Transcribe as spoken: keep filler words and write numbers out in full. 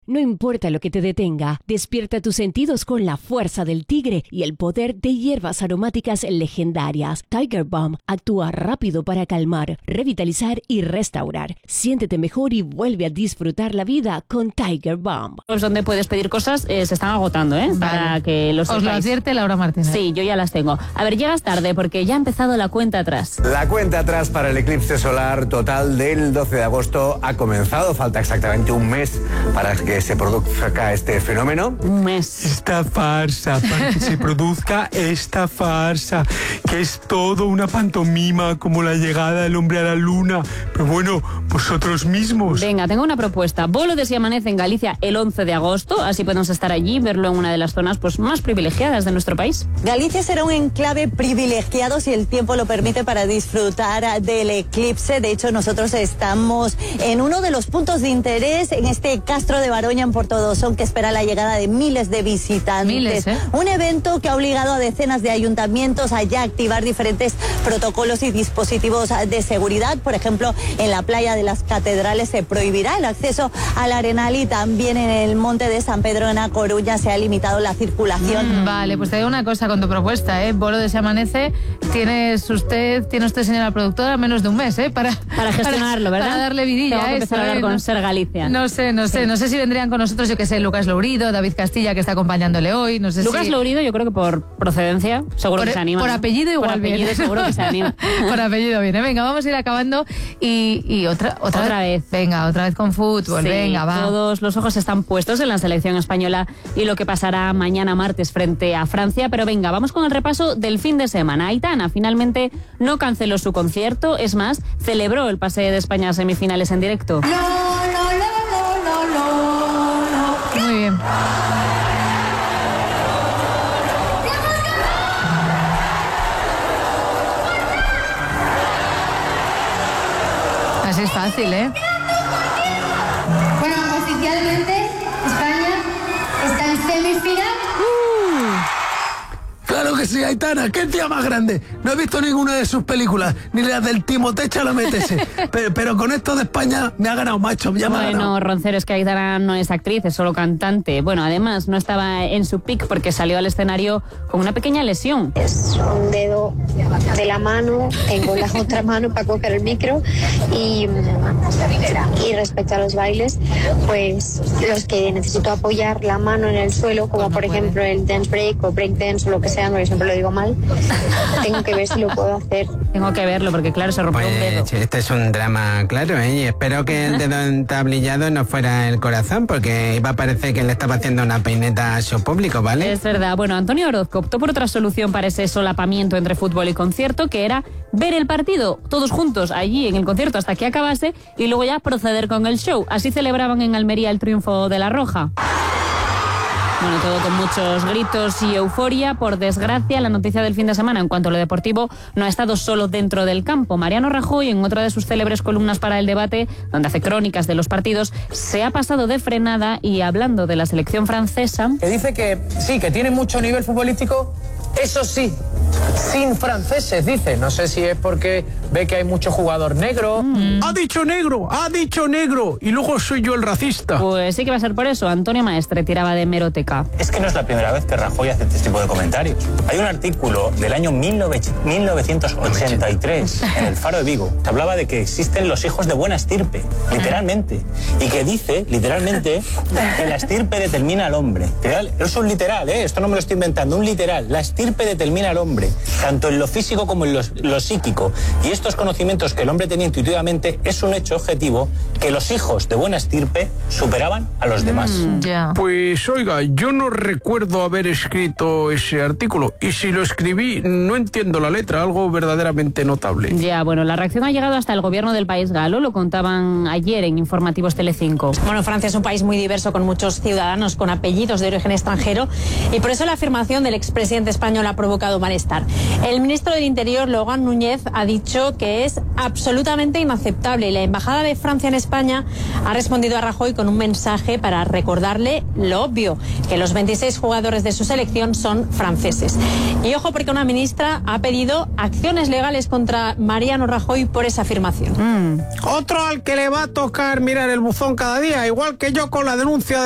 No importa lo que te detenga, despierta tus sentidos con la fuerza del tigre y el poder de hierbas aromáticas legendarias. Tiger Balm actúa rápido para calmar, revitalizar y restaurar. Siéntete mejor y vuelve a disfrutar la vida con Tiger Balm. Pues donde puedes pedir cosas eh, se están agotando, ¿eh? Vale. Para que los Os lo advierte Laura Martínez. Sí, yo ya las tengo. A ver, llegas tarde porque ya ha empezado la cuenta atrás. La cuenta atrás para el eclipse solar total del doce de agosto ha comenzado. Falta exactamente un mes para que se produzca este fenómeno. Un mes. Esta farsa, para que se produzca esta farsa, que es todo una pantomima como la llegada del hombre a la luna. Pero bueno, vosotros mismos. Venga, tengo una propuesta. Bolo de Si Amanece en Galicia el once de agosto, así podemos estar allí y verlo en una de las zonas pues más privilegiadas de nuestro país. Galicia será un enclave privilegiado si el tiempo lo permite para disfrutar del eclipse. De hecho, nosotros estamos en uno de los puntos de interés en este Castro de Baroña en Portodosón, que espera la llegada de miles de visitantes. Miles, ¿eh? Un evento que ha obligado a decenas de ayuntamientos a ya activar diferentes protocolos y dispositivos de seguridad. Por ejemplo, en la playa de las Catedrales se prohibirá el acceso al Arenal y también en el Monte de San Pedro en A Coruña se ha limitado la circulación. Mm, vale, pues te digo una cosa con tu propuesta, ¿eh? Bolo de Si Amanece, tienes usted, tiene usted, señora productora, menos de un mes, ¿eh? Para, para gestionarlo, para, ¿verdad? Para darle vidilla. Tengo que empezar ¿eh? a hablar con no, Ser Galicia. No sé, no sé, sí. no sé si vendrían con nosotros, yo que sé, Lucas Lourido, David Castilla, que está acompañándole hoy, no sé Lucas si... Lourido, yo creo que por procedencia, seguro por, que se anima. Por apellido igual Por apellido viene. seguro que se anima. Por apellido viene. Venga, vamos a ir acabando y, y otra, otra, otra vez. vez. Venga, otra vez con fútbol, Sí, venga, va. Todos los ojos están puestos en la selección española y lo que pasará mañana martes frente a Francia, pero venga, vamos con el repaso del fin de semana. Aitana finalmente no canceló su concierto, es más, celebró el pase de España a semifinales en directo. No, no, no, no, no, no. Muy bien. Así es fácil, ¿eh? Bueno, oficialmente España está en semifinal. Claro que sí, Aitana, qué tía más grande. No he visto ninguna de sus películas, ni las del Timothée Chalamet ese. pero, pero con esto de España me ha ganado, macho. Ya me ha bueno, ganado. Roncero, es que Aitana no es actriz, es solo cantante. Bueno, además no estaba en su pick porque salió al escenario con una pequeña lesión. Es un dedo de la mano, tengo la otra mano para coger el micro y, y respecto a los bailes, pues los que necesito apoyar la mano en el suelo, como por ejemplo el dance break o break dance o lo que sea, porque siempre lo digo mal, tengo que ver si lo puedo hacer. Tengo que verlo porque claro, se rompió pues, un dedo. Este es un drama, claro, ¿eh? Y espero que el dedo entablillado no fuera el corazón, porque iba a parecer que le estaba haciendo una peineta a su público, ¿vale? Es verdad. Bueno, Antonio Orozco optó por otra solución para ese solapamiento entre fútbol y concierto, que era ver el partido todos juntos allí en el concierto hasta que acabase y luego ya proceder con el show. Así celebraban en Almería el triunfo de la Roja. Bueno, todo con muchos gritos y euforia. Por desgracia, la noticia del fin de semana en cuanto a lo deportivo no ha estado solo dentro del campo. Mariano Rajoy, en otra de sus célebres columnas para el debate, donde hace crónicas de los partidos, se ha pasado de frenada y hablando de la selección francesa... Que dice que sí, que tiene mucho nivel futbolístico, eso sí, sin franceses, dice. No sé si es porque ve que hay mucho jugador negro. Mm. Ha dicho negro, ha dicho negro, y luego soy yo el racista. Pues sí que va a ser por eso. Antonio Maestre tiraba de hemeroteca. Es que no es la primera vez que Rajoy hace este tipo de comentarios. Hay un artículo del año mil novecientos ochenta y tres en el Faro de Vigo que hablaba de que existen los hijos de buena estirpe, literalmente, y que dice, literalmente, que la estirpe determina al hombre. Eso es un literal, ¿eh? Esto no me lo estoy inventando, un literal. La estirpe determina al hombre, tanto en lo físico como en lo, lo psíquico. Y estos conocimientos que el hombre tenía intuitivamente es un hecho objetivo que los hijos de buena estirpe superaban a los demás. Mm, yeah. Pues oiga, yo no recuerdo haber escrito ese artículo y si lo escribí no entiendo la letra, algo verdaderamente notable. Ya, bueno, la reacción ha llegado hasta el gobierno del país galo, lo contaban ayer en Informativos Telecinco. Bueno, Francia es un país muy diverso con muchos ciudadanos con apellidos de origen extranjero y por eso la afirmación del expresidente español ha provocado malestar. El ministro del Interior, Logan Núñez, ha dicho que es absolutamente inaceptable y la Embajada de Francia en España ha respondido a Rajoy con un mensaje para recordarle lo obvio, que los veintiséis jugadores de su selección son franceses. Y ojo porque una ministra ha pedido acciones legales contra Mariano Rajoy por esa afirmación. Mm. Otro al que le va a tocar mirar el buzón cada día, igual que yo con la denuncia de